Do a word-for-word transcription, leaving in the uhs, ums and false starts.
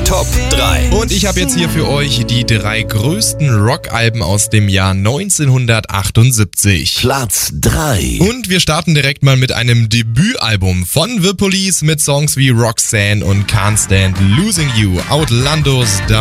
Top drei. Und ich habe jetzt hier für euch die drei größten Rockalben aus dem Jahr neunzehnhundertachtundsiebzig. Platz drei. Und wir starten direkt mal mit einem Debütalbum von The Police mit Songs wie Roxanne und Can't Stand Losing You, Outlandos,